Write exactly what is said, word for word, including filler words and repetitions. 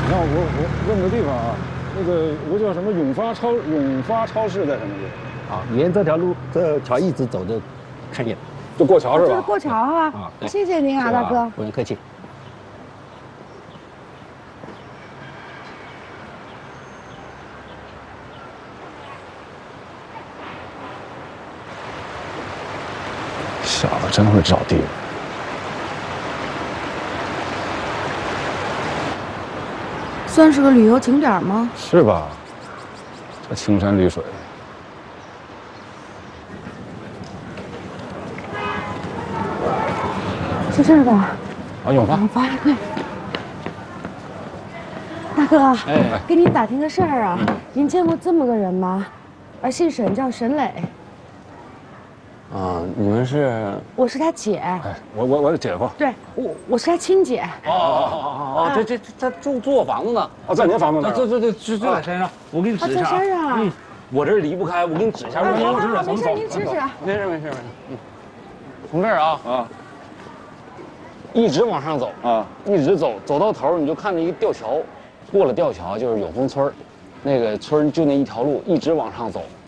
那我我问个地方啊，那个有个叫什么永发超永发超市在什么地方？ 啊，沿这条路，这桥一直走就看见了。 就过桥是吧？ 就是过桥啊！ 啊，对， 谢谢您啊，大哥。 不用客气。 小子真会找地方。 算是个旅游景点吗？ 是吧？这青山绿水的。 是这儿吧？ 啊，永发。 永发，对。大哥， 哎， 给您打听个事儿啊，您见过这么个人吗？啊，姓沈，叫沈磊。 啊，你们是？ 我是他姐。 哎，我我我的姐夫。 对，我我是他亲姐。 哦哦哦哦哦，这这这他住住我房子呢。 哦，在您房子那儿。 对对对，就就在山上。我给你指一下啊，在山上。 嗯，我这离不开，我给你指一下。 啊， 我好好好，没事，您指指。 没事没事没事。嗯，从这儿啊啊，一直往上走啊，一直走，走到头你就看见一个吊桥，过了吊桥就是永丰村儿，那个村就那一条路，一直往上走。